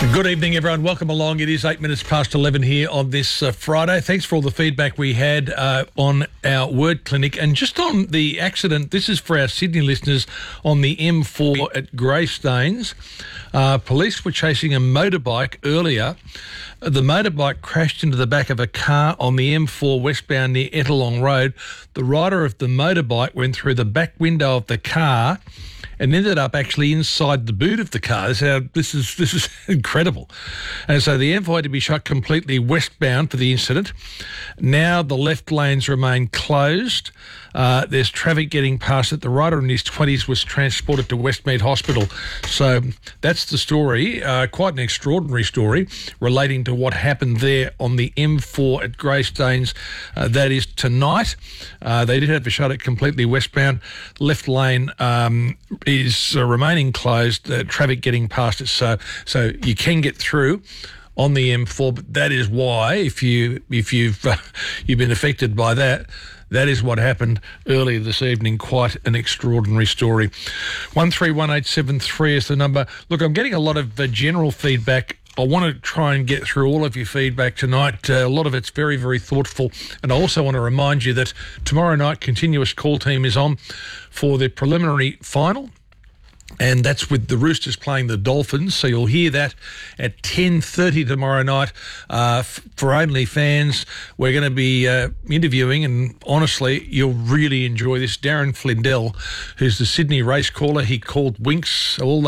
Good evening, everyone. Welcome along. It is 8 minutes past 11 here on this Friday. Thanks for all the feedback we had on our word clinic. And just on the accident, this is for our Sydney listeners on the M4 at Greystanes. Police were chasing a motorbike earlier. The motorbike crashed into the back of a car on the M4 westbound near Ettalong Road. The rider of the motorbike went through the back window of the car and ended up actually inside the boot of the car. This is incredible. And so the M4 had to be shut completely westbound for the incident. Now the left lanes remain closed. There's traffic getting past it. The rider in his 20s was transported to Westmead Hospital. So that's the story. Quite an extraordinary story relating to what happened there on the M4 at Greystanes. That is tonight. They did have to shut it completely westbound. Left lane is remaining closed. Traffic getting past it. So you can get through on the M4, but that is why if you've been affected by that. That is what happened earlier this evening. Quite an extraordinary story. 131873 is the number. Look, I'm getting a lot of general feedback. I want to try and get through all of your feedback tonight. A lot of it's very, very thoughtful. And I also want to remind you that tomorrow night, Continuous Call Team is on for the preliminary final. And that's with the Roosters playing the Dolphins. So you'll hear that at 10:30 tomorrow night. For Only Fans, we're going to be interviewing, and honestly, you'll really enjoy this. Darren Flindell, who's the Sydney race caller. He called Winx all